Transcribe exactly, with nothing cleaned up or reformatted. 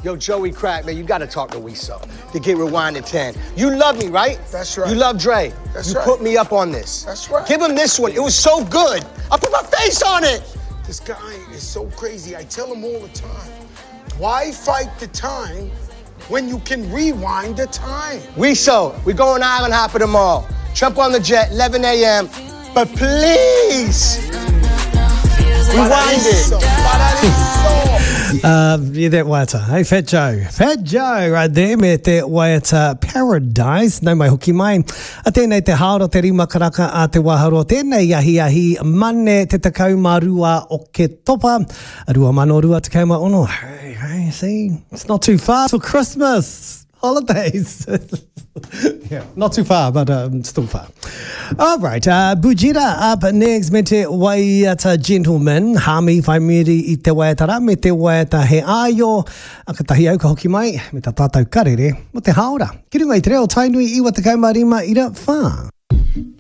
Yo, Joey Crack, man, you gotta talk to Weeso to get Rewind to ten. You love me, right? That's right. You love Dre. That's you right. put me up on this. That's right. Give him this one. It was so good. I put my face on it. This guy is so crazy. I tell him all the time, why fight the time when you can rewind the time? Weeso, we going Island Hopper tomorrow. Trump on the jet, eleven a.m. But please, rewind it. Uh, yeah, that waiata. Hey, Fat Joe. Fat Joe, right there, me te waiata Paradise. Nau mai hoki mai. A tēnei te haora te rima karaka a te waharo. Tēnei ahi ahi mane te takau marua o ke topa. Rua mano rua te kauma ono. Hey, hey, see, it's not too far for Christmas. Holidays. Yeah, not too far, but um, still far. All right, uh, Bujira up next. Me te waiata gentleman. Hami whai miri I te waiatara. Me te waiata he aio. A ka tahi au ka hoki mai. Me ta tātou karere. Mo te haora. Ki runga I te reo tainui iwa te kaumarima ira whā.